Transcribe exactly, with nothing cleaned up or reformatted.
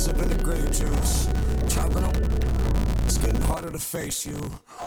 sipping the grape juice. Chopping up, it's getting harder to face you.